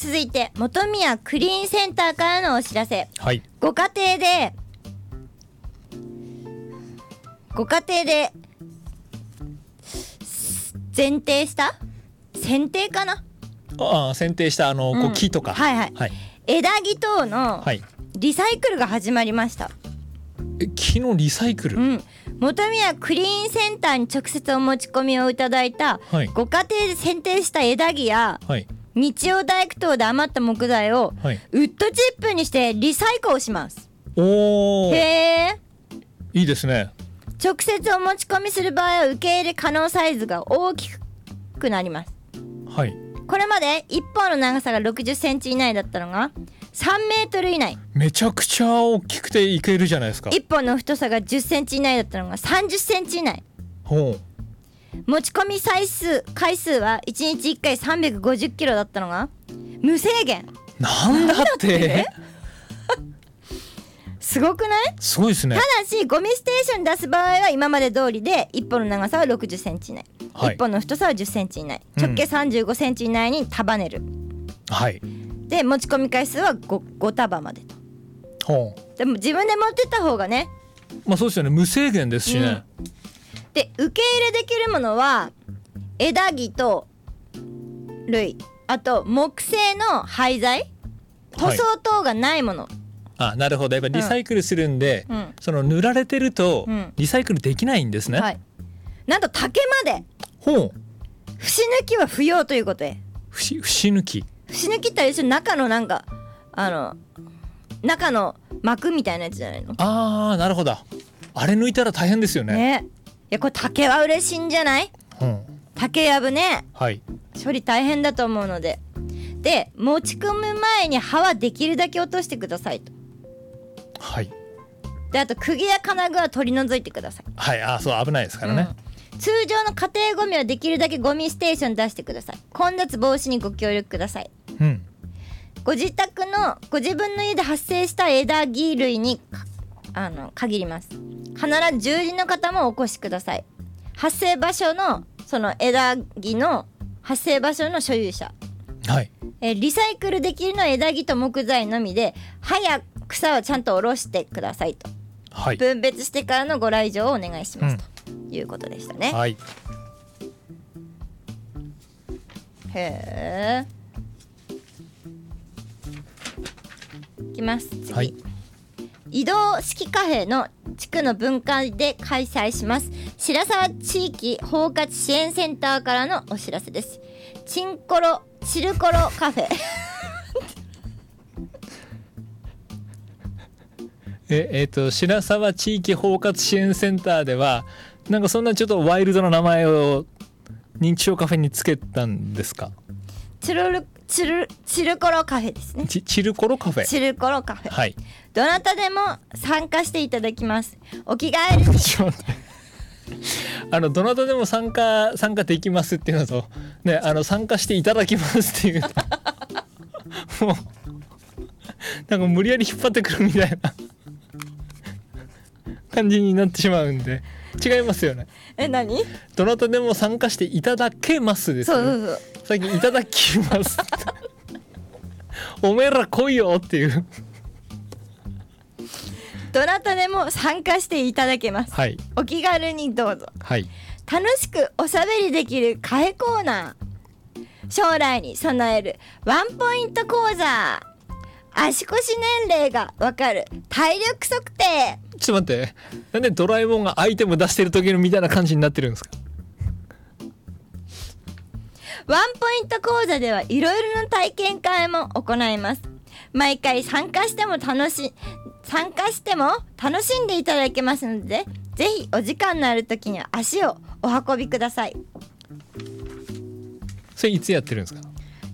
続いて本宮クリーンセンターからのお知らせ。 はい。 ご家庭で剪定した剪定かな、 剪定したこう木とか、 はいはい、 はい、 枝木等のリサイクルが始まりました。 木のリサイクル、 本宮クリーンセンターに直接お持ち込みをいただいた、 はい、 ご家庭で剪定した枝木や、 はい、 日曜大工等で余った木材を、 はい、 ウッドチップにしてリサイクルをします。 おー、 へー、 いいですね。 直接お持ち込みする場合は受け入れ可能サイズが大きくなります。 はい。 これまで1本の長さが60センチ以内だったのが3メートル以内。 めちゃくちゃ大きくていけるじゃないですか。 1本の太さが10センチ以内だったのが30センチ以内。 ほう。 持ち込み回数は1日1回350キロだったのが無制限。 なんだってすごくない？ すごいですね。 ただしゴミステーションに出す場合は今まで通りで1本の長さは60センチ以内、はい、1本の太さは10センチ以内、直径35センチ以内に束ねる、 はい。 で持ち込み回数は 5束までと。 ほう。でも自分で持ってった方がね、 まあそうですよね、無制限ですしね、 で受け入れできるものは枝木と類、あと木製の廃材、塗装等がないもの、 なるほど。やっぱりリサイクルするんで、その塗られてるとリサイクルできないんですね、はい。 なんと竹まで。 ほう。 節抜きは不要ということで。 節抜きってあれでしょ、中のなんか中の膜みたいなやつじゃないの。 なるほど。あれ抜いたら大変ですよね。 いやこれ竹は嬉しいんじゃない？竹やぶね、 はい、 処理大変だと思うので、持ち込む前に刃はできるだけ落としてくださいと。 はい。 であと釘や金具は取り除いてください。 はい。そう危ないですからね、 通常の家庭ゴミはできるだけゴミステーションに出してください。混雑防止にご協力ください。ご自宅のご自分の家で発生した枝木類に限ります。必ず従事の方もお越しください。発生場所のその枝木の発生場所の所有者、 はい。 リサイクルできるのは枝木と木材のみで、葉や草はちゃんと下ろしてくださいと、はい、分別してからのご来場をお願いします、ということでしたね。 はい。 へー、いきます。次、はい、移動式カフェの地区の分会で開催します白沢地域包括支援センターからのお知らせです。チルコロカフェ白沢地域包括支援センターではなんかそんなちょっとワイルドな名前を認知症カフェにつけたんですか？ チルコロカフェですね。 チルコロカフェ。 チルコロカフェ。 はい。 どなたでも参加していただきます。お着替えにどなたでも参加できますっていうのとね、参加していただきますっていうもうなんか無理やり引っ張ってくるみたいな感じになってしまうんで違いますよね。 何？ どなたでも参加していただけますですよね。そう最近いただきますおめえら来いよっていうどなたでも参加していただけます、はい、お気軽にどうぞ、はい、楽しくおしゃべりできるカフェコーナー、将来に備えるワンポイント講座、足腰年齢がわかる体力測定。 ちょっと待って、なんでドラえもんがアイテム出してる時のみたいな感じになってるんですか？ ワンポイント講座ではいろいろな体験会も行います。毎回参加しても楽しんでいただけますので、ぜひお時間のある時には足をお運びください。 それいつやってるんですか？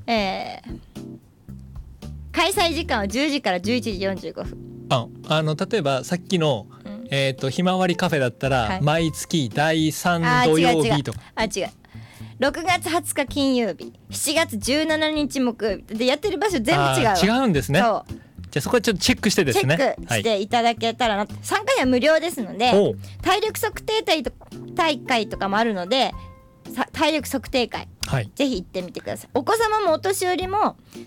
開催時間は10時から11時45分。 例えばさっきの、ひまわりカフェだったら、はい、毎月第3土曜日とか。 違う6月20日金曜日、7月17日木曜日でやってる場所全部違うわ。 違うんですね。そう、じゃあそこはちょっとチェックしてですね、 チェックしていただけたらな、はい、参加費は無料ですので、体力測定大会とかもあるので、体力測定会、はい、ぜひ行ってみてください。お子様もお年寄りも